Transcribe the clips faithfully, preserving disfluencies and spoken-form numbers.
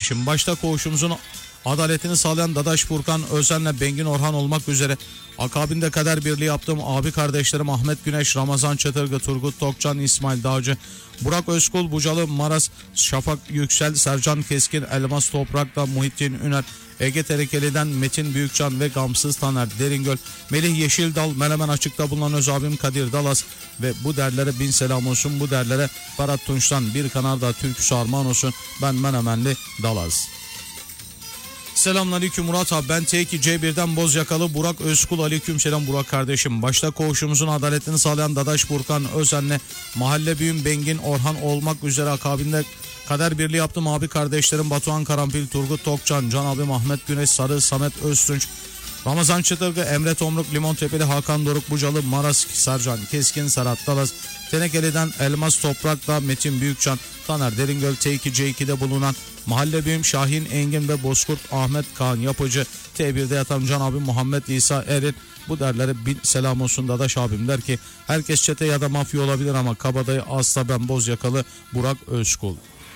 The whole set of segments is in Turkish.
kardeşim. Başta koğuşumuzun adaletini sağlayan Dadaş Furkan Özen'le Bengin Orhan olmak üzere akabinde kader birliği yaptığım abi kardeşlerim Ahmet Güneş, Ramazan Çatırgı, Turgut Tokcan, İsmail Dağcı, Burak Özkul, Bucalı Maras, Şafak Yüksel, Sercan Keskin, Elmas Toprak'ta Muhittin Üner, Ege Terekeli'den Metin Büyükcan ve Gamsız Taner Deringöl, Melih Yeşildal, Menemen Açık'ta bulunan öz abim Kadir Dalas ve bu derlere bin selam olsun. Bu derlere Ferhat Tunç'tan bir kanarda türküsü armağan olsun. Ben Menemenli Dalas. Selamünaleyküm Murat abi, ben T iki C bir'den Bozyakalı Burak Özkul. Aleykümselam Burak kardeşim. Başta koğuşumuzun adaletini sağlayan Dadaş Furkan Özen'le mahalle büyüm Bengin Orhan olmak üzere akabinde kader birliği yaptım abi kardeşlerim Batuhan Karanfil, Turgut Tokcan, Can abi Ahmet Güneş, Sarı Samet Öztunç, Ramazan Çıtırgı, Emre Tomruk, Limontepeli Hakan Doruk, Bucalı Maras, Sercan Keskin, Serhat Dalas, Tenekeli'den Elmas Toprak'la Metin Büyükcan, Taner Deringöl, T iki C iki'de bulunan mahalle büyüm Şahin Engin ve Bozkurt Ahmet Kaan Yapıcı, T bir'de yatan Can abi Muhammed İsa Erin. Bu derlere bin selam olsun. Dadaş abim der ki herkes çete ya da mafya olabilir ama kabadayı asla ben Bozyakalı Burak Özkul.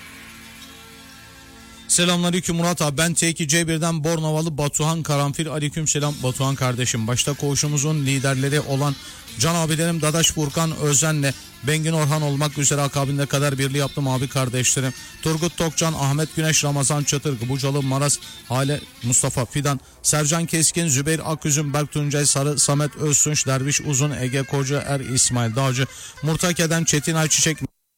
Selamünaleyküm Murat abi, ben T iki C bir'den Bornovalı Batuhan Karanfil. Aleykümselam Batuhan kardeşim. Başta koğuşumuzun liderleri olan Can abilerim Dadaş Furkan Özen'le Bengin Orhan olmak üzere akabinde kader birliği yaptım abi kardeşlerim Turgut Tokcan, Ahmet Güneş, Ramazan Çatırgı, Bucalı Maras, Hale Mustafa Fidan, Sercan Keskin, Zübeyir Aküzüm, Berk Tuncay, Sarı Samet Öztunç, Derviş Uzun, Ege Koca Er, İsmail Dağcı, Murtake'den Çetin Ayçiçek,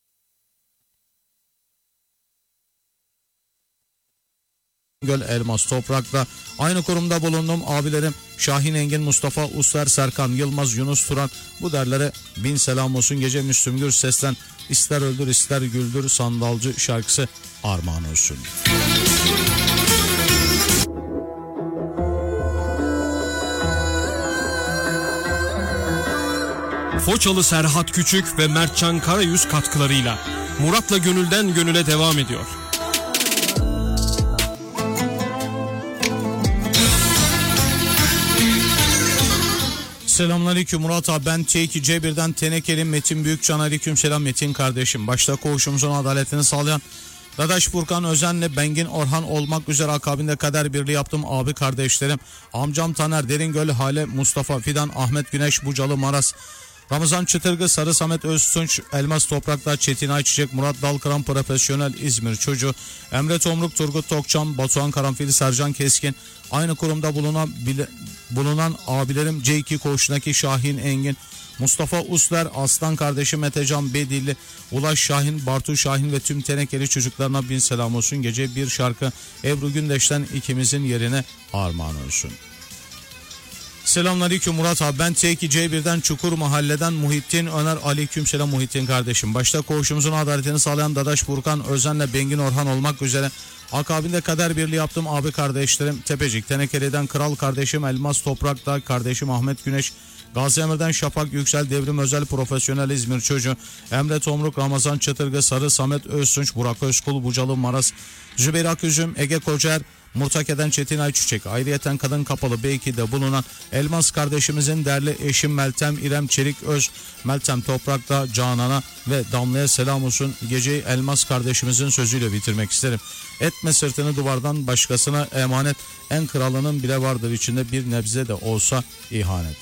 Göl Elmas Toprak'ta aynı kurumda bulundum abilerim Şahin Engin, Mustafa Usler, Serkan Yılmaz, Yunus Turan. Bu derlere bin selam olsun. Gece Müslüm Gürses'ten ister öldür ister güldür sandalcı şarkısı armağan olsun. Foçalı Serhat Küçük ve Mertcan Karayüz katkılarıyla Murat'la Gönülden Gönüle devam ediyor. Selamünaleyküm Murat abi, ben T iki C bir'den Tenekeli Metin Büyükcan. Aleykümselam Metin kardeşim. Başta koğuşumuzun adaletini sağlayan Dadaş Furkan Özen'le Bengin Orhan olmak üzere akabinde kader birliği yaptım abi kardeşlerim amcam Taner Deringöl, Hale Mustafa Fidan, Ahmet Güneş, Bucalı Maras, Ramazan Çıtırgı, Sarı Samet Öztunç, Elmas Toprak'ta Çetin Ayçiçek, Murat Dalkıran Profesyonel İzmir Çocuğu, Emre Tomruk, Turgut Tokcan, Batuhan Karanfil, Sercan Keskin, aynı kurumda bulunan bile, bulunan abilerim C iki koğuşundaki Şahin Engin, Mustafa Usler, Aslan kardeşim Metecan Bedilli, Ulaş Şahin, Bartu Şahin ve tüm Tenekeli çocuklarına bin selam olsun. Gece bir şarkı Ebru Gündeş'ten ikimizin yerine armağan olsun. Selamünaleyküm Murat abi, ben T iki C bir'den Çukur Mahalle'den Muhittin Öner. Aleykümselam Muhittin kardeşim. Başta koğuşumuzun adaletini sağlayan Dadaş Furkan Özen'le Bengin Orhan olmak üzere akabinde kader birliği yaptım abi kardeşlerim Tepecik, Tenekeli'den Kral kardeşim Elmas Toprak'ta kardeşim Ahmet Güneş, Gazi Emir'den Şafak Yüksel, Devrim Özel Profesyonel İzmir Çocuğu, Emre Tomruk, Ramazan Çatırgı, Sarı Samet Öztunç, Burak Özkul, Bucalı Maras, Zübeyir Aküzüm, Ege Kocaer, Murtake'den Çetin Ayçiçek, ayrıyeten Kadın Kapalı B iki'de bulunan Elmas kardeşimizin değerli eşim Meltem İrem Çelik Öz, Meltem Toprak'ta Canan'a ve Damla'ya selam olsun. Geceyi Elmas kardeşimizin sözüyle bitirmek isterim. Etme sırtını duvardan başkasına emanet, en kralının bile vardır içinde bir nebze de olsa ihanet.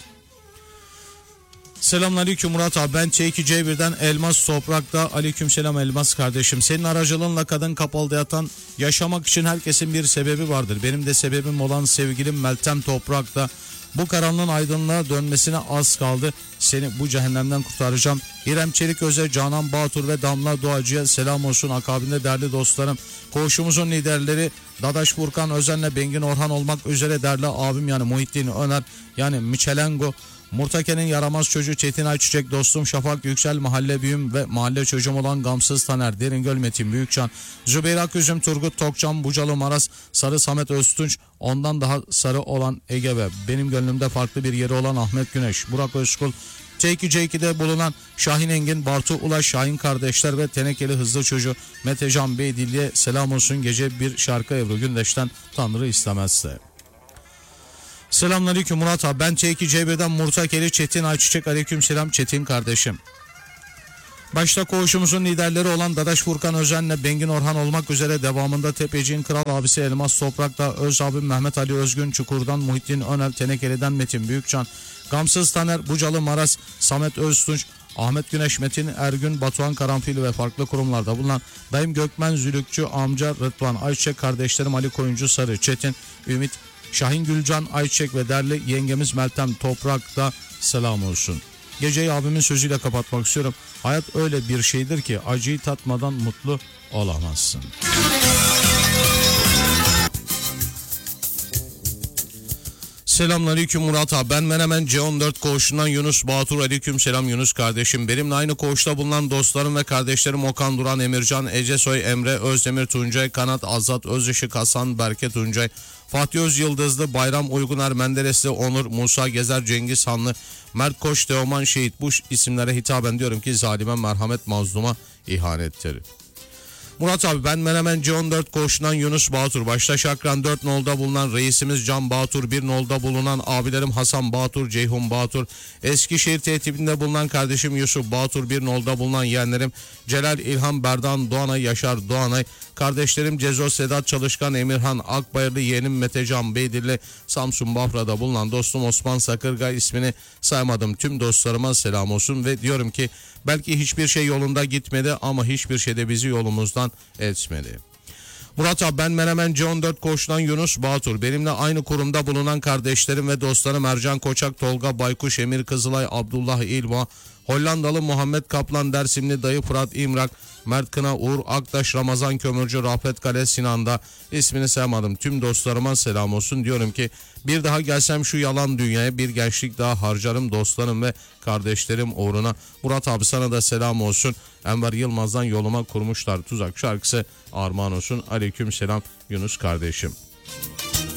Selamünaleyküm Murat abi, ben T iki C bir'den Elmas Toprak'ta. Aleykümselam Elmas kardeşim. Senin aracılığınla Kadın Kapalı'da yatan yaşamak için herkesin bir sebebi vardır. Benim de sebebim olan sevgilim Meltem Toprak'ta. Bu karanlığın aydınlığa dönmesine az kaldı. Seni bu cehennemden kurtaracağım. İrem Çelik Öz'e, Canan Batur ve Damla Doğacı'ya selam olsun. Akabinde değerli dostlarım, koğuşumuzun liderleri Dadaş Furkan Özen'le Bengin Orhan olmak üzere değerli abim yani Muhittin Öner yani Michelengo, Murtake'nin yaramaz çocuğu Çetin Ayçiçek, dostum Şafak Yüksel, mahalle büyüm ve mahalle çocuğum olan Gamsız Taner Deringöl, Metin Büyükcan, Zübeyir Aküzüm, Turgut Tokcan, Bucalı Maras, Sarı Samet Öztunç, ondan daha sarı olan Ege ve benim gönlümde farklı bir yeri olan Ahmet Güneş, Burak Özkul, T iki C iki'de bulunan Şahin Engin, Bartu Ulaş, Şahin kardeşler ve Tenekeli hızlı çocuğu Metecan Beydilli'ye selam olsun. Gece bir şarkı Ebru Gündeş'ten Tanrı istemezse. Selamünaleyküm Murat abi, ben T iki C bir'den Murtakeli Çetin Ayçiçek. Aleykümselam Çetin kardeşim. Başta koğuşumuzun liderleri olan Dadaş Furkan Özen'le Bengin Orhan olmak üzere devamında Tepeci'nin kral abisi Elmas Toprak'ta, Öz abim Mehmet Ali Özgün, Çukur'dan Muhittin Önel, Tenekeli'den Metin Büyükcan, Gamsız Taner, Bucalı Maras, Samet Öztunç, Ahmet Güneş, Metin Ergün, Batuhan Karanfil ve farklı kurumlarda bulunan dayım Gökmen Zülükçü, amca Rıdvan Ayçek, kardeşlerim Ali Koyuncu, Sarı Çetin, Ümit, Şahin Gülcan Ayçek ve değerli yengemiz Meltem Toprak'ta selam olsun. Geceyi abimin sözüyle kapatmak istiyorum. Hayat öyle bir şeydir ki acıyı tatmadan mutlu olamazsın. Selamünaleyküm Murat abi. Ben Menemen C on dört koğuşundan Yunus Batur. Aleyküm selam Yunus kardeşim. Benimle aynı koğuşta bulunan dostlarım ve kardeşlerim Okan Duran, Emircan, Ecesoy, Emre, Özdemir, Tuncay, Kanat, Azat, Özışık, Hasan, Berke, Tuncay, Fatih Öz Yıldızlı, Bayram Uyguner, Menderesli, Onur, Musa Gezer, Cengiz Hanlı, Mert Koç, Teoman Şehit. Bu isimlere hitaben diyorum ki zalime merhamet, mazluma ihanettir. Murat abi ben Menemen C on dört koğuşundan Yunus Batur. Başta Şakran dört nolda bulunan reisimiz Can Batur, bir nolda bulunan abilerim Hasan Batur, Ceyhun Batur, Eskişehir tertibinde bulunan kardeşim Yusuf Batur, bir nolda bulunan yeğenlerim Celal, İlhan, Berdan, Doğanay, Yaşar, Doğanay, kardeşlerim Cezo, Sedat Çalışkan, Emirhan Akbayırlı, yeğenim Metecan Beydilli, Samsun Bafra'da bulunan dostum Osman Sakırga, ismini saymadım tüm dostlarıma selam olsun ve diyorum ki belki hiçbir şey yolunda gitmedi ama hiçbir şey de bizi yolumuzdan etmedi. Murat abi ben Menemen C on dört koğuşundan Yunus Batur. Benimle aynı kurumda bulunan kardeşlerim ve dostlarım Ercan Koçak, Tolga Baykuş, Emir Kızılay, Abdullah İlva, Hollandalı Muhammed Kaplan, Dersimli Dayı Fırat İmrak, Mert Kına, Uğur Aktaş, Ramazan Kömürcü, Rafet Kale, Sinan'da ismini saymadım tüm dostlarıma selam olsun. Diyorum ki bir daha gelsem şu yalan dünyaya bir gençlik daha harcarım dostlarım ve kardeşlerim uğruna. Murat abi sana da selam olsun. Enver Yılmaz'dan yoluma kurmuşlar tuzak şarkısı armağan olsun. Aleyküm selam Yunus kardeşim.